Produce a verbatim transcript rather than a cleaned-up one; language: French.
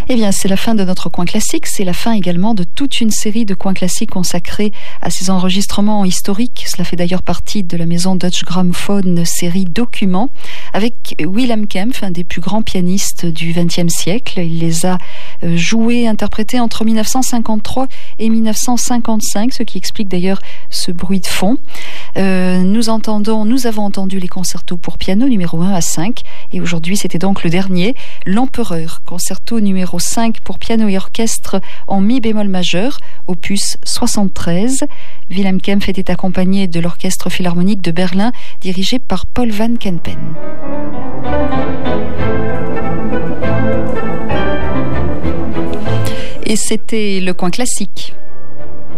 Eh bien, c'est la fin de notre coin classique. C'est la fin également de toute une série de coins classiques consacrés à ces enregistrements historiques. Cela fait d'ailleurs partie de la maison Deutsche Grammophon série Documents avec Wilhelm Kempff, un des plus grands pianistes du vingtième siècle. Il les a joués, interprétés entre mille neuf cent cinquante-trois et mille neuf cent cinquante-cinq, ce qui explique d'ailleurs ce bruit de fond. Euh, nous entendons, nous avons entendu les concertos pour piano numéro un à cinq et aujourd'hui c'était donc le dernier, l'Empereur, concerto numéro cinq pour piano et orchestre en mi bémol majeur, opus soixante-treize. Wilhelm Kempff était accompagné de l'Orchestre Philharmonique de Berlin dirigé par Paul van Kempen. Et c'était le coin classique.